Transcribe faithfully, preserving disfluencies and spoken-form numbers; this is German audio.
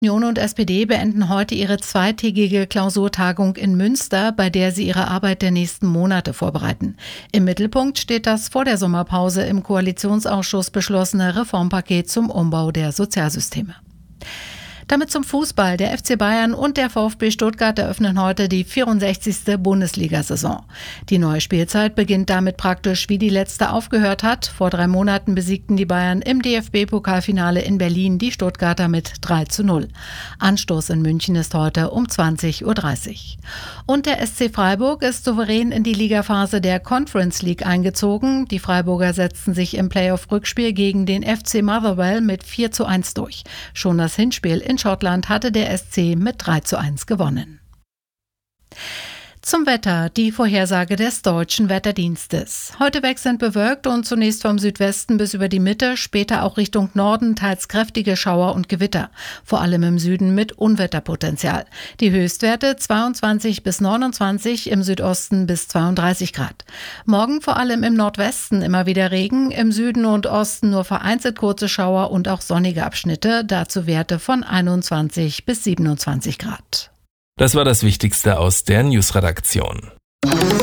Union und S P D beenden heute ihre zweitägige Klausurtagung in Münster, bei der sie ihre Arbeit der nächsten Monate vorbereiten. Im Mittelpunkt steht das vor der Sommerpause im Koalitionsausschuss beschlossene Reformpaket zum Umbau der Sozialsysteme. Damit zum Fußball. Der F C Bayern und der VfB Stuttgart eröffnen heute die vierundsechzigste Bundesliga-Saison. Die neue Spielzeit beginnt damit praktisch, wie die letzte aufgehört hat. Vor drei Monaten besiegten die Bayern im D F B-Pokalfinale in Berlin die Stuttgarter mit drei zu null. Anstoß in München ist heute um zwanzig Uhr dreißig. Und der S C Freiburg ist souverän in die Ligaphase der Conference League eingezogen. Die Freiburger setzten sich im Playoff-Rückspiel gegen den F C Motherwell mit vier zu eins durch. Schon das Hinspiel in Schottland hatte der S C mit drei zu eins gewonnen. Zum Wetter, die Vorhersage des Deutschen Wetterdienstes. Heute wechselnd bewölkt und zunächst vom Südwesten bis über die Mitte, später auch Richtung Norden teils kräftige Schauer und Gewitter. Vor allem im Süden mit Unwetterpotenzial. Die Höchstwerte zweiundzwanzig bis neunundzwanzig, im Südosten bis zweiunddreißig Grad. Morgen vor allem im Nordwesten immer wieder Regen, im Süden und Osten nur vereinzelt kurze Schauer und auch sonnige Abschnitte, dazu Werte von einundzwanzig bis siebenundzwanzig Grad. Das war das Wichtigste aus der Newsredaktion.